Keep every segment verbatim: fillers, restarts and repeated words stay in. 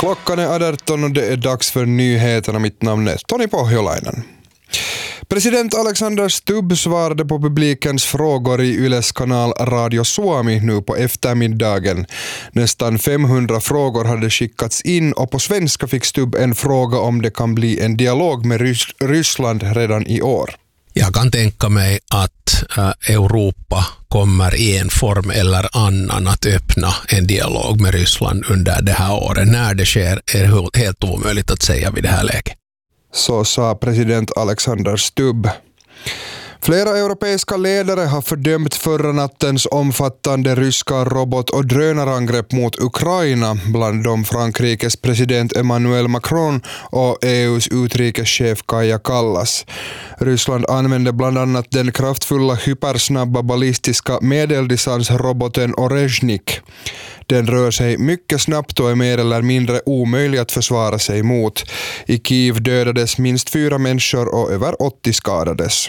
Klockan är arton och det är dags för nyheterna. Mitt namn är Toni Pohjolainen. President Alexander Stubb svarade på publikens frågor i Yles kanal Radio Suomi nu på eftermiddagen. Nästan femhundra frågor hade skickats in och på svenska fick Stubb en fråga om det kan bli en dialog med Rys- Ryssland redan i år. Jag kan tänka mig att äh, Europa kommer i en form eller annan att öppna en dialog med Ryssland under det här året. När det sker är helt omöjligt att säga vid det här läget. Så sa president Alexander Stubb. Flera europeiska ledare har fördömt förra nattens omfattande ryska robot- och drönarangrepp mot Ukraina, bland dem Frankrikes president Emmanuel Macron och E U:s utrikeschef Kaja Kallas. Ryssland använde bland annat den kraftfulla hypersnabba ballistiska medeldistansroboten Orezhnik. Den rör sig mycket snabbt och är mer eller mindre omöjlig att försvara sig mot. I Kiev dödades minst fyra människor och över åttio skadades.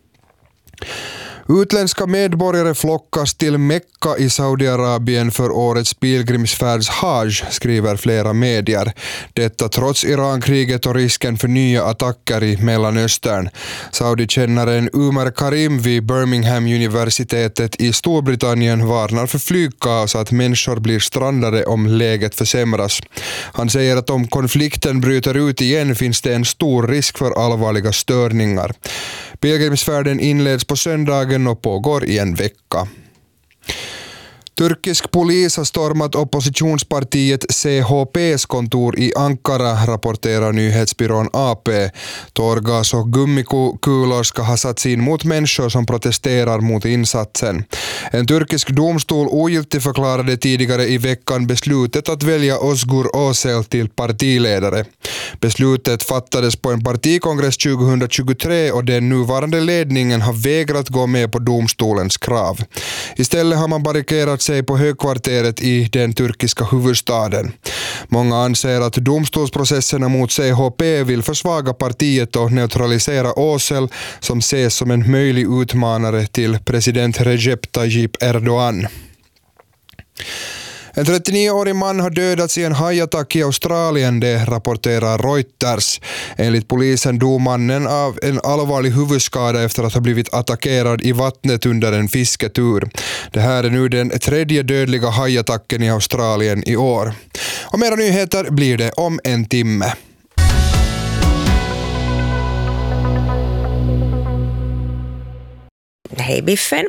Utländska medborgare flockas till Mekka i Saudiarabien för årets pilgrimsfärds Hajj, skriver flera medier. Detta trots Irankriget och risken för nya attacker i Mellanöstern. Saudi-kännaren Umar Karim vid Birmingham-universitetet i Storbritannien varnar för flygkaos att människor blir strandade om läget försämras. Han säger att om konflikten bryter ut igen finns det en stor risk för allvarliga störningar. Pilgrimsfärden inleds på söndagen och pågår i en vecka. Turkisk polis har stormat oppositionspartiet C H P:s kontor i Ankara, rapporterar nyhetsbyrån A P. Tårgas och gummikulor ska ha satts in mot människor som protesterar mot insatsen. En turkisk domstol ogiltigt förklarade tidigare i veckan beslutet att välja Özgur Özel till partiledare. Beslutet fattades på en partikongress tjugohundratjugotre och den nuvarande ledningen har vägrat gå med på domstolens krav. Istället har man barrikerat sig på högkvarteret i den turkiska huvudstaden. Många anser att domstolsprocesserna mot C H P vill försvaga partiet och neutralisera Özel som ses som en möjlig utmanare till president Recep Tayyip Erdogan. En trettionioårig man har dödats i en hajattack i Australien, det rapporterar Reuters. Enligt polisen dog mannen av en allvarlig huvudskada efter att ha blivit attackerad i vattnet under en fisketur. Det här är nu den tredje dödliga hajattacken i Australien i år. Och mera nyheter blir det om en timme. Hej Biffen.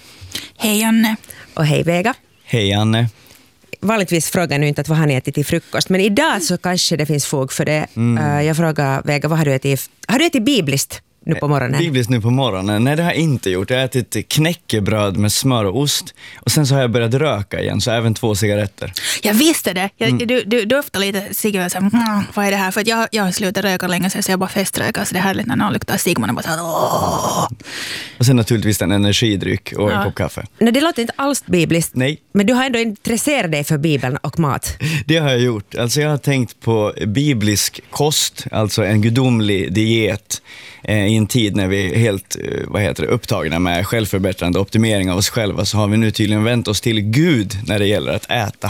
Hej Anne. Och hej Vega. Hej Anne. Vanligtvis frågar nu inte att vad har ni ätit till frukost, men idag så kanske det finns fog för det. Mm. Uh, jag frågar Vega, vad har du ätit? Har du ätit bibliskt nu på morgonen? Bibliskt nu på morgonen? Nej, det har jag inte gjort. Jag har ätit knäckebröd med smör och ost. Och sen så har jag börjat röka igen, så även två cigaretter. Jag visste det. Jag, Mm. du, du doftar lite cigarett så mm, vad är det här? För att jag, jag har slutat röka länge sedan, så jag bara feströkar. Så det är härligt när någon luktar cigg, man är bara så här, åh. Och sen naturligtvis en energidryck och en Ja. kopp kaffe. Nej, det låter inte alls bibliskt. Nej. Men du har ändå intresserat dig för Bibeln och mat. Det har jag gjort. Alltså jag har tänkt på biblisk kost, alltså en gudomlig diet eh, i en tid när vi är helt eh, vad heter det, upptagna med självförbättrande optimering av oss själva, så har vi nu tydligen vänt oss till Gud när det gäller att äta.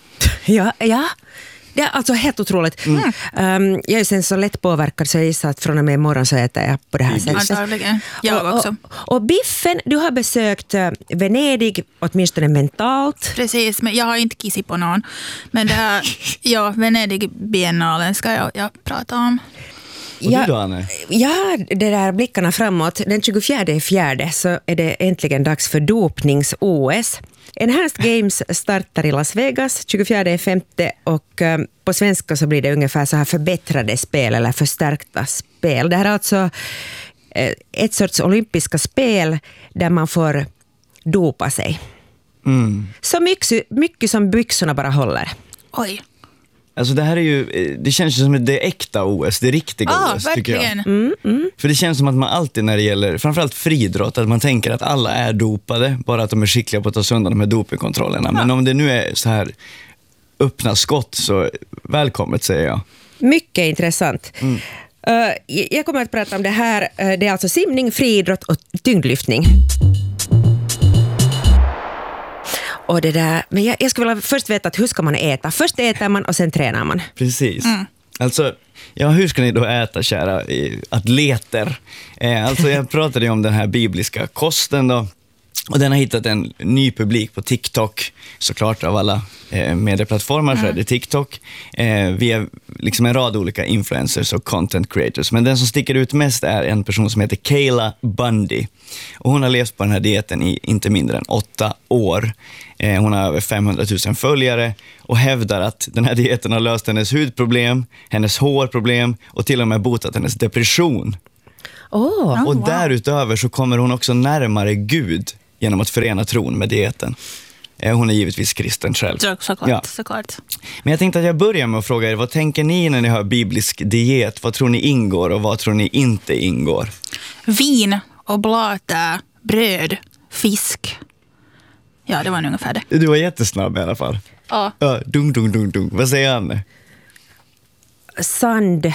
Ja, ja. Det är alltså helt otroligt. Mm. Um, jag är sen så lätt påverkad så jag gissar att från och med imorgon så äter jag på det här sättet. Antagligen. Jag och, också. Och, och Biffen, du har besökt uh, Venedig, åtminstone mentalt. Precis, men jag har inte kissat på någon. Men det här, ja, Venedig-biennalen ska jag, jag prata om. Och ja, du då, Anne? Ja, det där blickarna framåt. Den tjugofjärde fjärde så är det äntligen dags för dopnings-O S. Enhanced Games startar i Las Vegas tjugofjärde femte och um, på svenska så blir det ungefär så här förbättrade spel eller förstärkta spel. Det här är alltså eh, ett sorts olympiska spel där man får dopa sig. Mm. Så mycket, mycket som byxorna bara håller. Oj. Alltså det här är ju, det känns ju som det äkta O S, det riktiga Ja, O S tycker jag. verkligen. Mm, mm. För det känns som att man alltid när det gäller, framförallt friidrott, att man tänker att alla är dopade, bara att de är skickliga på att ta sig undan de här dopingkontrollerna. Men om det nu är så här öppna skott, så välkommet säger jag. Mycket intressant. Mm. Uh, jag kommer att prata om det här. Uh, det är alltså simning, friidrott och tyngdlyftning. Och det där, men jag, jag skulle vilja först veta att hur ska man äta? Först äter man och sen tränar man. Precis. Mm. Alltså, ja, hur ska ni då äta, kära atleter? Eh, alltså jag pratade ju om den här bibliska kosten då. Och den har hittat en ny publik på TikTok, såklart av alla eh, medieplattformar mm. så är det TikTok. Eh, vi är liksom en rad olika influencers och content creators. Men den som sticker ut mest är en person som heter Kayla Bundy. Och hon har levt på den här dieten i inte mindre än åtta år. Eh, hon har över femhundratusen följare och hävdar att den här dieten har löst hennes hudproblem, hennes hårproblem och till och med botat hennes depression. Oh, och wow. därutöver så kommer hon också närmare Gud genom att förena tron med dieten. Hon är givetvis kristen själv. Så, såklart, ja. såklart. Men jag tänkte att jag börjar med att fråga er, vad tänker ni när ni hör biblisk diet? Vad tror ni ingår och vad tror ni inte ingår? Vin och blata, bröd, fisk. Ja, det var ungefär det. Du var jättesnabb i alla fall. Ja. Ja, dung, dung, dung, dung. Vad säger Anne? Sand.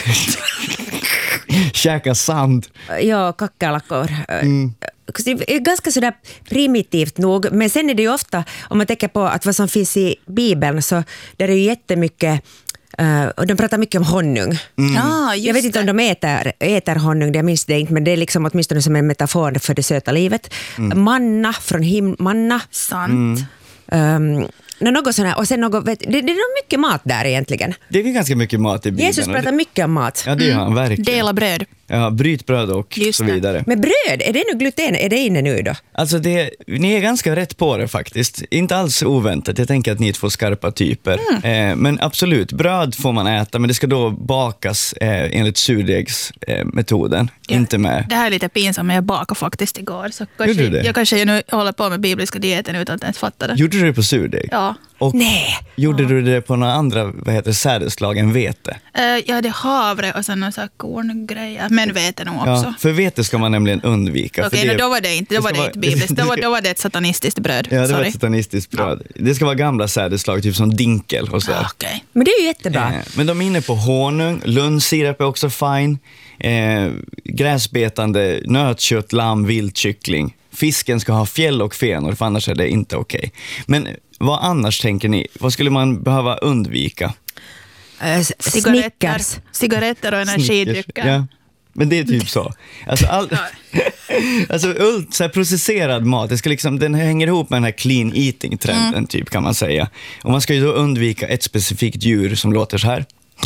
Käka sand. Ja, kackerlackor. Mm. Det är ganska sådär primitivt nog, men sen är det ju ofta, om man tänker på att vad som finns i Bibeln, så där är ju jättemycket, uh, och de pratar mycket om honung. Mm. Ja, just jag vet inte det. om de äter, äter honung, jag minns det inte, men det är liksom åtminstone som en metafor för det söta livet. Mm. Manna från himlen, manna. Sant. Mm. Um, något sånt här, och sen något, det, det är nog mycket mat där egentligen. Det är ganska mycket mat i Bibeln. Jesus pratar mycket om mat. Ja, det gör han verkligen. Dela bröd. Ja, bryt bröd och Just så det. vidare. Men bröd, är det nu gluten? Är det inne nu då? Alltså det, ni är ganska rätt på det faktiskt. Inte alls oväntat. Jag tänker att ni är två skarpa typer. Mm. Eh, men absolut, bröd får man äta, men det ska då bakas eh, enligt surdegsmetoden. Eh, Ja. Inte med... Det här är lite pinsamt, men jag bakade faktiskt igår. Så kanske, Gjorde du det? jag kanske nu håller på med bibliska dieten utan att ens fatta det. Gjorde du det på surdeg? Ja. Och Nej. gjorde du det på några andra, vad heter sädeslag än vete? Uh, jag hade havre och sen någon sån här korngrejer. Men vete nog också. Ja, för vete ska man nämligen undvika. Okej, för okay, det, då var det inte, då det var det vara- inte bibliskt. Då var, då var det ett satanistiskt bröd. Ja, det var Sorry. ett satanistiskt bröd. Det ska vara gamla sädeslag, typ som dinkel och sådär. Ah, okej. Men det är ju jättebra. Eh, Men de är inne på honung, lönnsirap är också fine. Eh, gräsbetande nötkött, lamm, viltkyckling. Fisken ska ha fjäll och fenor, för annars är det inte okej. Men vad annars tänker ni? Vad skulle man behöva undvika? Uh, Cigaretter, Snickers. cigaretter och energidrycker. Ja, men det är typ så. Alltså, all, alltså ult, så här processerad mat, det ska liksom, den hänger ihop med den här clean eating-trenden Mm. typ, kan man säga. Och man ska ju då undvika ett specifikt djur som låter så här.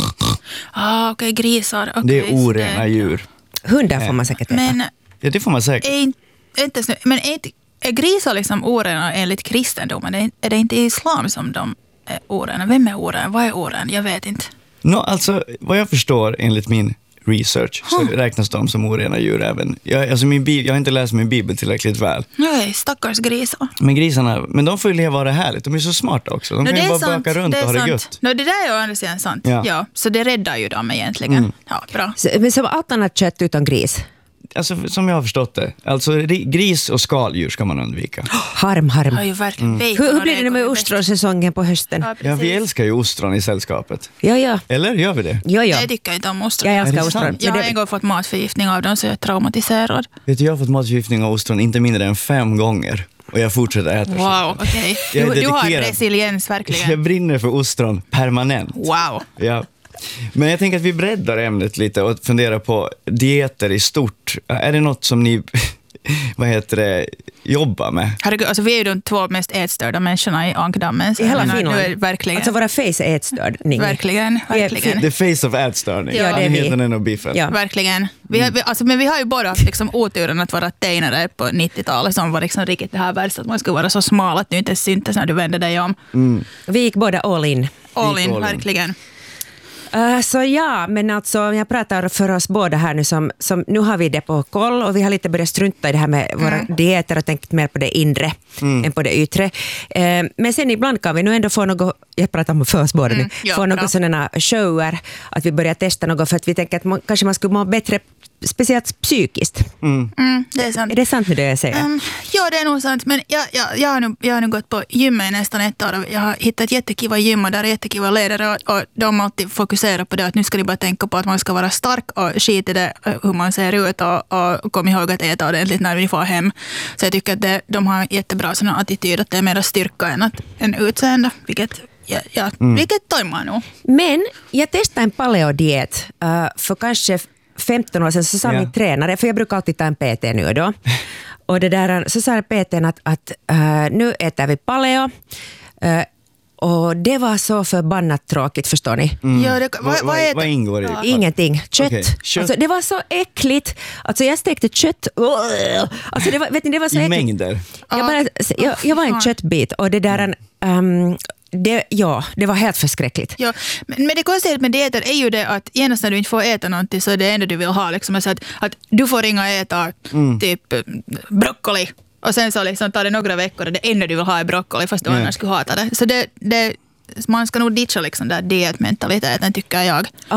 Ah, okej, grisar. Okay, Det är orena djur. Hundar får man säkert äta. Men Ja, det får man säkert. är inte, inte, snö- men är, inte, är grisar liksom orena enligt kristendomen? Är, är det inte i islam som de är orena? Vem är oren? Vad är oren? Jag vet inte. Nå, alltså, vad jag förstår enligt min research så räknas de som orena djur även. Jag, alltså min bib, jag har inte läst min bibel tillräckligt väl. Nej, stackars grisar. Men grisarna, men de får ju leva det härligt. De är så smarta också. De No, kan det ju är bara sant. böka runt det är och ha det sant. gött. No, det där är ju å andra sidan sant. Ja. Ja. Så det räddar ju dem egentligen. Mm. Ja, bra. Så, men som allt annat kött utan gris. Alltså, som jag har förstått det. Alltså, ri- gris och skaldjur ska man undvika. Harm, harm. Jag har ju verkligen Mm. Hur, hur blir det med ostronsäsongen på hösten? Ja, Ja, vi precis. älskar ju ostron i sällskapet. Ja, ja. Eller gör vi det? Ja, ja. Jag tycker inte om ostron. Jag Är älskar det ostron. sant? Jag Men har en det, gång fått matförgiftning av dem så jag är traumatiserad. Vet du, jag har fått matförgiftning av ostron inte mindre än fem gånger. Och jag fortsätter äta. Wow, okej. Jag är Du, du har dedikerad. resiliens Jag verkligen. brinner för ostron permanent. Wow. Ja. Men jag tänker att vi breddar ämnet lite och funderar på dieter i stort. Är det något som ni vad heter det, jobbar med? Herregud, alltså vi är ju de två mest ätstörda människorna i Ankdammen. så I hela jag menar, Finland. nu är det verkligen, alltså våra face är ätstörning. verkligen, Vi är verkligen. The face of ätstörning. Ja, det är vi. Heter den och biffen. Ja. Verkligen. Vi har, vi, alltså, men vi har ju bara haft liksom oturen att vara teinare på nittiotalet som var liksom riktigt det här värsta, att man skulle vara så smal att du inte syntes när du vände dig om. Vi gick båda all in. All in, all in. verkligen. Uh, så ja, men alltså jag pratar för oss båda här nu som, som nu har vi det på koll och vi har lite börjat strunta i det här med våra Mm. dieter och tänkt mer på det inre än på det yttre. Uh, men sen ibland kan vi nu ändå få något, jag pratar om för oss båda Mm, nu, ja, få bra. något sådana shower, att vi börjar testa något för att vi tänker att man, kanske man skulle må bättre speciellt psykiskt. Mm. Mm, det är sant. Är det sant med det jag säger? Um, ja, det är nog sant. Men jag, jag, jag, har nu, jag har nu gått på gymmet i nästan ett år. Och jag har hittat jättekiva gym och där är jättekiva ledare. Och, och de har alltid fokuserat på det. Att nu ska de bara tänka på att man ska vara stark och skita i det hur man ser ut. Och, och kom ihåg att äta ordentligt när vi får hem. Så jag tycker att det, de har jättebra sån attityd. Att det är mer styrka än, att, än utseende. Vilket, ja, ja, mm. vilket tajmar nog. Men jag testade en paleodiet uh, för kanske femton år sedan. Så sa Ja. min tränare, för jag brukar alltid ta en P T nu då. Och det där, så sa P T:n att, att uh, nu äter vi paleo. Uh, och det var så förbannat tråkigt, förstår ni? Mm. Ja, det, vad, vad, vad, är vad det? ingår i? Ja. Ingenting. Kött. Okej, kött. Alltså, det var så äckligt. Alltså jag stekte kött. Alltså det var, vet ni, det var så I äckligt. mängder. Jag, bara, jag, jag var en köttbit och det där en, um, det, ja, det var helt förskräckligt. Ja, men, men det konstiga med dieter är ju det att genast när du inte får äta någonting så är det enda du vill ha liksom, alltså att, att du får inga äta Mm. typ broccoli och sen så liksom tar det några veckor och det enda du vill ha är broccoli fast du Ja. annars skulle hata det. Så det, det, man ska nog ditcha liksom där dietmentaliteten tycker jag.